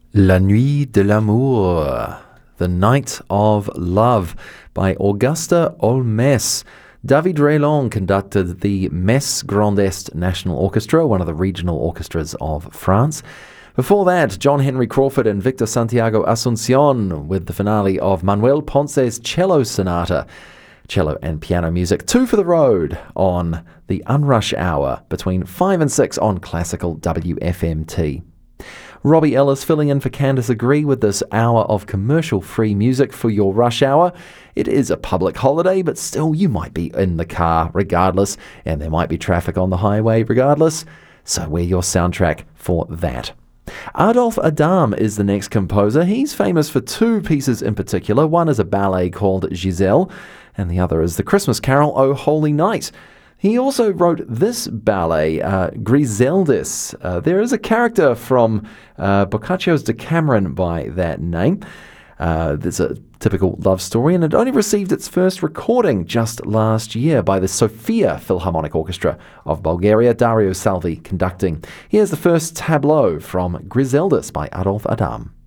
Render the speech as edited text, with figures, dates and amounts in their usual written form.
La Nuit de l'Amour, The Night of Love by Augusta Olmès. David Raylon conducted the Messe Grand Est National Orchestra, one of the regional orchestras of France. Before that, John Henry Crawford and Victor Santiago Asuncion with the finale of Manuel Ponce's Cello Sonata. Cello and piano music, two for the road on the Unrush Hour between 5 and 6 on Classical WFMT. Robbie Ellis filling in for Candice Agree with this hour of commercial-free music for your rush hour. It is a public holiday, but still you might be in the car regardless, and there might be traffic on the highway regardless, so we're your soundtrack for that. Adolphe Adam is the next composer. He's famous for two pieces in particular. One is a ballet called Giselle, and the other is the Christmas carol, O Holy Night. He also wrote this ballet, Griseldis. There is a character from Boccaccio's Decameron by that name. There's a typical love story, and it only received its first recording just last year by the Sofia Philharmonic Orchestra of Bulgaria, Dario Salvi conducting. Here's the first tableau from Griseldis by Adolphe Adam.